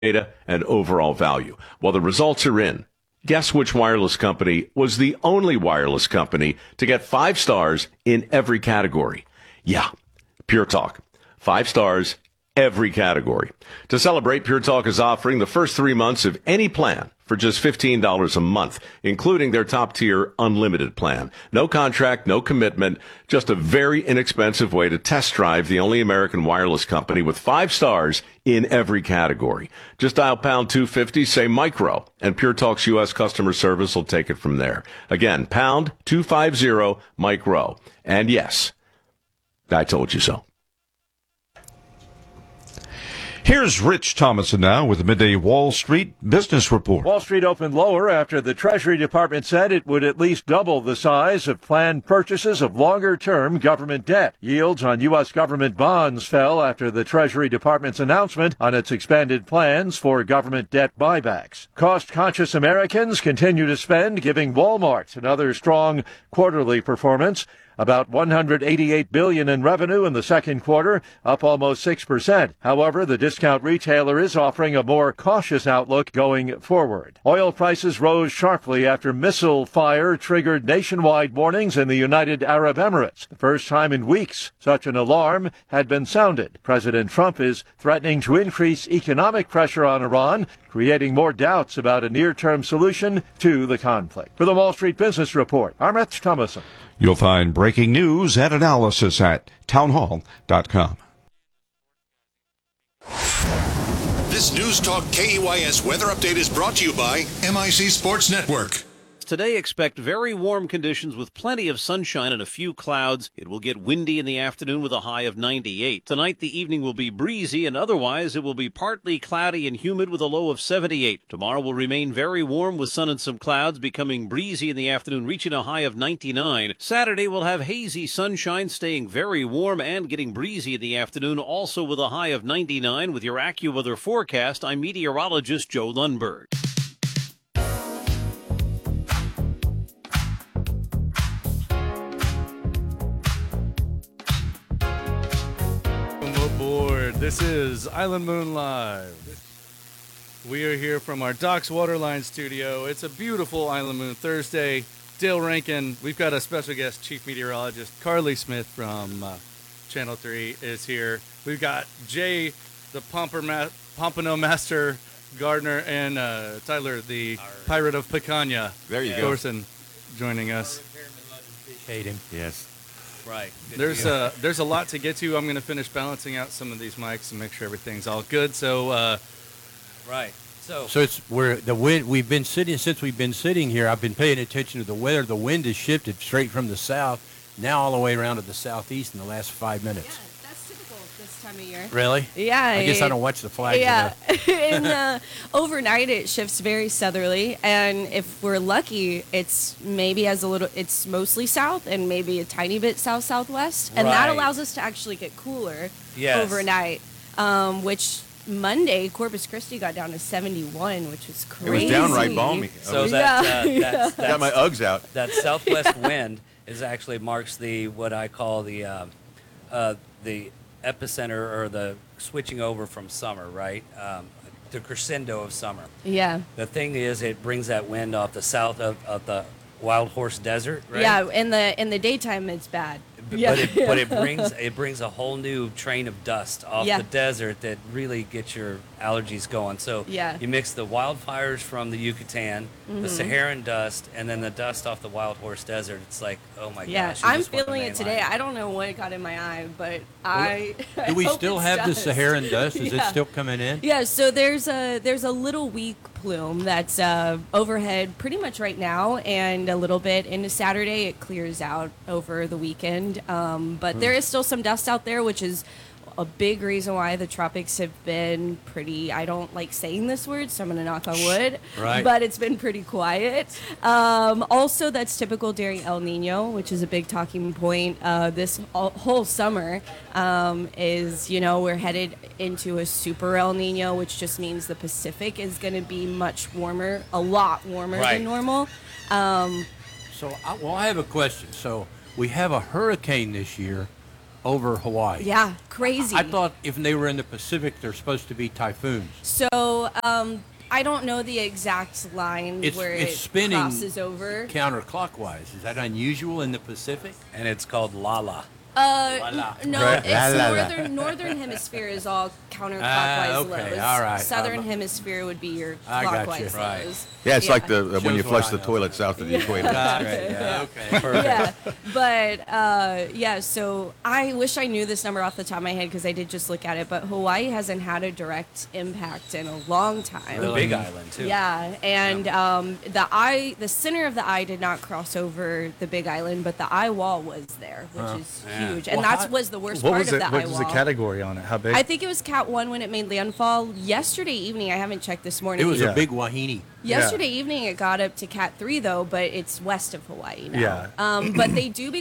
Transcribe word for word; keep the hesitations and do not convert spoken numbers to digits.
data, and overall value. Well, the results are in. Guess which wireless company was the only wireless company to get five stars in every category? Yeah, Pure Talk. Five stars, every category. To celebrate, Pure Talk is offering the first three months of any plan for just fifteen dollars a month, including their top-tier unlimited plan. No contract, no commitment, just a very inexpensive way to test drive the only American wireless company with five stars in every category. Just dial pound two fifty, say micro, and Pure Talk's U S customer service will take it from there. Again, pound two fifty, micro. And yes, I told you so. Here's Rich Thomason now with the Midday Wall Street Business Report. Wall Street opened lower after the Treasury Department said it would at least double the size of planned purchases of longer-term government debt. Yields on U S government bonds fell after the Treasury Department's announcement on its expanded plans for government debt buybacks. Cost-conscious Americans continue to spend, giving Walmart another strong quarterly performance. About one hundred eighty-eight billion dollars in revenue in the second quarter, up almost six percent. However, the discount retailer is offering a more cautious outlook going forward. Oil prices rose sharply after missile fire triggered nationwide warnings in the United Arab Emirates. The first time in weeks such an alarm had been sounded. President Trump is threatening to increase economic pressure on Iran, creating more doubts about a near-term solution to the conflict. For the Wall Street Business Report, I'm Rich Thomason. You'll find breaking news and analysis at townhall dot com. This News Talk K E Y S weather update is brought to you by M I C Sports Network. Today, expect very warm conditions with plenty of sunshine and a few clouds. It will get windy in the afternoon with a high of ninety-eight. Tonight, the evening will be breezy, and otherwise it will be partly cloudy and humid with a low of seventy-eight. Tomorrow will remain very warm with sun and some clouds, becoming breezy in the afternoon, reaching a high of ninety-nine. Saturday will have hazy sunshine, staying very warm and getting breezy in the afternoon, also with a high of ninety-nine. With your AccuWeather forecast, I'm meteorologist Joe Lundberg. This is Island Moon Live. We are here from our Docks Waterline studio. It's a beautiful Island Moon Thursday. Dale Rankin, we've got a special guest, Chief Meteorologist Carly Smith from uh, Channel three is here. We've got Jay, the Pomper Ma- Pompano Master Gardner, and uh, Tyler, the Pirate of Picanha. There you Thorson, joining us. Hate him. Yes. Right. There's a there's a lot to get to. I'm going to finish balancing out some of these mics and make sure everything's all good. So, uh, right. So, so it's where the wind. We've been sitting since we've been sitting here. I've been paying attention to the weather. The wind has shifted straight from the south, now all the way around to the southeast in the last five minutes. Yeah, that's typical this time of year. Really? Yeah. I guess I don't watch the flags Yeah. enough. and uh, overnight it shifts very southerly, and if we're lucky, it's maybe as a little. It's mostly south and maybe a tiny bit south southwest, and that Right. allows us to actually get cooler Yes. overnight. Um, which Monday Corpus Christi got down to seventy-one, which was crazy. It was downright balmy. So that, uh, Yeah. that's, that's, Got my Uggs out. that southwest wind is actually marks the what I call the um, uh, the epicenter or the switching over from summer, right? Um, the crescendo of summer. Yeah. The thing is, it brings that wind off the south of, of the Wild Horse Desert, right? Yeah. In the in the daytime, it's bad. But, Yeah. it, but it brings it brings a whole new train of dust off Yeah. the desert that really gets your allergies going. So Yeah. you mix the wildfires from the Yucatan, Mhm. the Saharan dust, and then the dust off the Wild Horse Desert. It's like, oh my Yeah, gosh! you I'm just want the feeling main it today. line. I don't know what got in my eye, but I. I Do we hope still it's have the dust. Saharan dust? Is Yeah. it still coming in? Yeah, so there's a there's a little weak plume that's uh, overhead pretty much right now, and a little bit into Saturday. It clears out over the weekend, um, but there is still some dust out there, which is a big reason why the tropics have been pretty. I don't like saying this word, so I'm going to knock on wood. Right. But it's been pretty quiet. Um, also, that's typical during El Nino, which is a big talking point uh, this all, whole summer. Um, is you know we're headed into a super El Nino, which just means the Pacific is going to be much warmer, a lot warmer Right. than normal. Um, So, I, well, I have a question. So, we have a hurricane this year. over Hawaii. Yeah, crazy. I thought if they were in the Pacific, they're supposed to be typhoons. So um, I don't know the exact line It's, where it's it spinning crosses over. counterclockwise. Is that unusual in the Pacific? And it's called Lala. Uh, n- no, Right. it's La, la, la. northern northern hemisphere is all counterclockwise Ah, okay, lows. all right. Southern Um, hemisphere would be your I got you. clockwise Right. lows. Yeah, it's like the when Shows you what flush I the know. toilet south of the equator. Got it. Yeah, okay. Yeah, but uh, yeah. So I wish I knew this number off the top of my head because I did just look at it. But Hawaii hasn't had a direct impact in a long time. The Big Island too. Yeah, and um, the eye, the center of the eye did not cross over the Big Island, but the eye wall was there, which Huh. is Yeah. huge, and Well, that how- was the worst What part was of it? the What eye was wall. the category on it? How big? I think it was Cat One when it made landfall yesterday evening. I haven't checked this morning. It was Yeah. a big wahine. Yesterday evening, it got up to Cat Three though, but it's west of Hawaii now. Yeah. Um, but they do be